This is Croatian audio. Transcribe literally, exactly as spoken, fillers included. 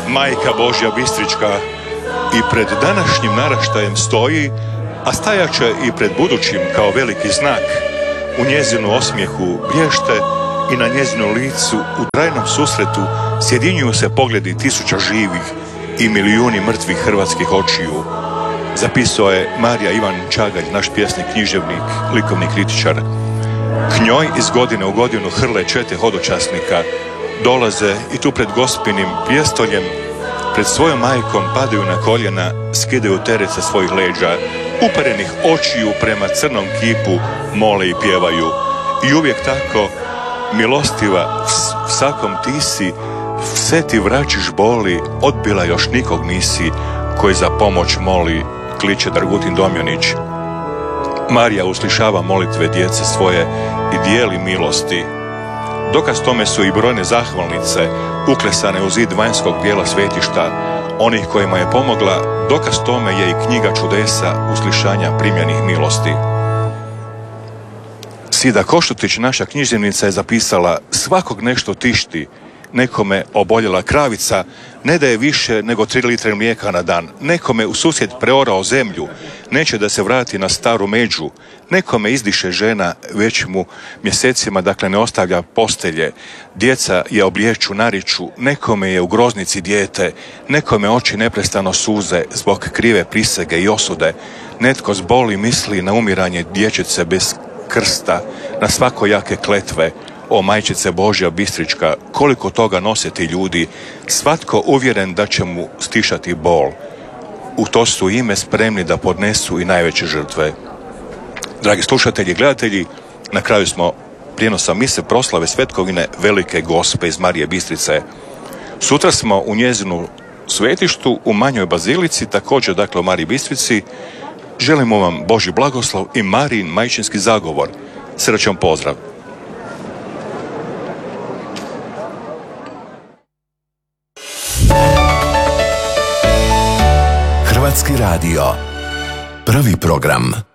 Majka Božja Bistrička i pred današnjim naraštajem stoji, a stajaće i pred budućim kao veliki znak. U njezinu osmijehu blješte i na njezinu licu u trajnom susretu sjedinjuju se pogledi tisuća živih i milijuni mrtvih hrvatskih očiju. Zapisao je Marija Ivan Čagalj, naš pjesnik, književnik, likovni kritičar. K njoj iz godine u godinu hrle čete hodočasnika, dolaze i tu pred gospinim prijestoljem, pred svojom majkom padaju na koljena, skidaju teret sa svojih leđa, uparenih očiju prema crnom kipu mole i pjevaju. I uvijek tako, milostiva, vsakom ti si, vse ti vraćiš boli, odbila još nikog nisi, koji za pomoć moli, kliče Dragutin Domjanić. Marija uslišava molitve djece svoje i dijeli milosti. Dokaz tome su i brojne zahvalnice uklesane u zid vanjskog dijela svetišta, onih kojima je pomogla. Dokaz tome je i knjiga čudesa uslišanja primljenih milosti. Sida Košutić, naša književnica, je zapisala: svakog nešto tišti, nekome oboljela kravica ne daje više nego tri litre mlijeka na dan, nekome u susjed preorao zemlju, neće da se vrati na staru među, nekome izdiše žena, već mu mjesecima dakle ne ostavlja postelje, djeca je obliječu nariču, nekome je u groznici dijete, nekome oči neprestano suze zbog krive prisege i osude, netko zboli misli na umiranje dječice bez krsta, na svakojake kletve. O majčice Božja Bistrička, koliko toga nose ti ljudi, svatko uvjeren da će mu stišati bol. U to su ime spremni da podnesu i najveće žrtve. Dragi slušatelji i gledatelji, na kraju smo prijenosa mise proslave svetkovine Velike Gospe iz Marije Bistrice. Sutra smo u njezinu svetištu u manjoj bazilici, također dakle u Mariji Bistrici. Želimo vam Božji blagoslov i Marijin majčinski zagovor. Srećan pozdrav. Hrvatski radio. Prvi program.